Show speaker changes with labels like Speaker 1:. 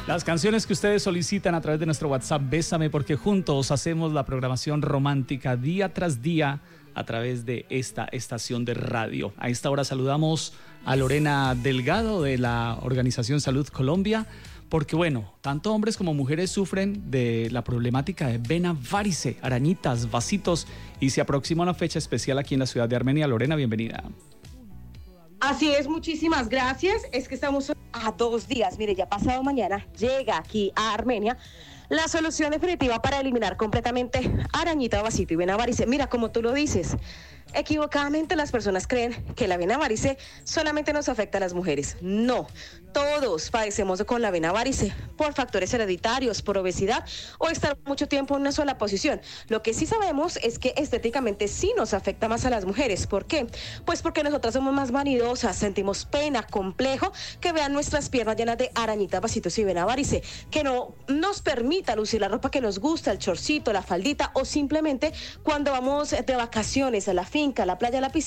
Speaker 1: Las canciones que ustedes solicitan a través de nuestro WhatsApp, Bésame, porque juntos hacemos la programación romántica día tras día a través de esta estación de radio. A esta hora saludamos a Lorena Delgado de la organización Salud Colombia, porque bueno, tanto hombres como mujeres sufren de la problemática de vena varice, arañitas, vasitos, y se aproxima una fecha especial aquí en la ciudad de Armenia. Lorena, bienvenida.
Speaker 2: Así es, muchísimas gracias. Es que estamos a 2 días. Mire, ya pasado mañana llega aquí a Armenia la solución definitiva para eliminar completamente arañita, vasito y vena varice. Mira, como tú lo dices, equivocadamente las personas creen que la vena varice solamente nos afecta a las mujeres. No, todos padecemos con la vena varice por factores hereditarios, por obesidad o estar mucho tiempo en una sola posición. Lo que sí sabemos es que estéticamente sí nos afecta más a las mujeres. ¿Por qué? Pues porque nosotras somos más vanidosas, sentimos pena, complejo que vean nuestras piernas llenas de arañitas, vasitos y vena varice, que no nos permita lucir la ropa que nos gusta, el chorcito, la faldita, o simplemente cuando vamos de vacaciones a la finca, a la playa, a la piscina,